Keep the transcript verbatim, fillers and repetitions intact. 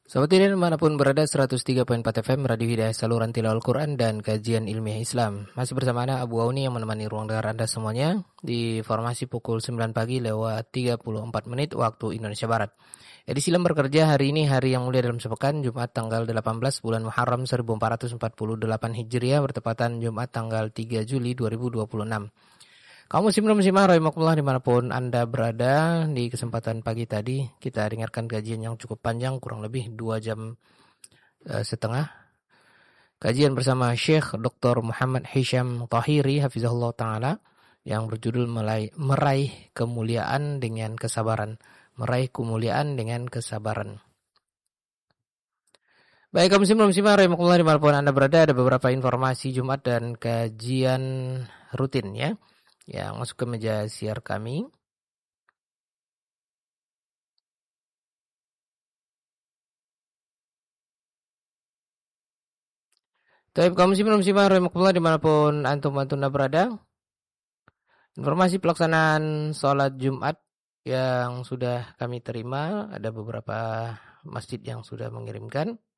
Sobat Hidayah dimanapun berada, seratus tiga koma empat F M Radio Hidayah, saluran tilawah Al-Quran dan kajian ilmiah Islam. Masih bersama Ana Abu Auni yang menemani ruang dengar Anda semuanya di formasi pukul sembilan pagi lewat tiga puluh empat menit waktu Indonesia Barat. Edisi Lembar Kerja hari ini hari yang mulia dalam sepekan, Jumat tanggal delapan belas bulan Muharram seribu empat ratus empat puluh delapan Hijriah, bertepatan Jumat tanggal tiga Juli dua ribu dua puluh enam. Kaum muslimin muslimah rahimakumullah dimanapun Anda berada, di kesempatan pagi tadi kita dengarkan kajian yang cukup panjang, kurang lebih dua jam uh, setengah. Kajian bersama Syekh Doktor Muhammad Hisham Tahiri hafizahullah ta'ala yang berjudul Meraih Kemuliaan dengan Kesabaran. Meraih kemuliaan dengan kesabaran. Baik, kaum muslimin muslimah rahimakumullah dimanapun Anda berada, ada beberapa informasi Jumat dan kajian rutin ya yang masuk ke meja siar kami. Baik, kaum muslimin muslimah rahimakumullah dimanapun antum antuna berada, informasi pelaksanaan sholat Jumat yang sudah kami terima, ada beberapa masjid yang sudah mengirimkan.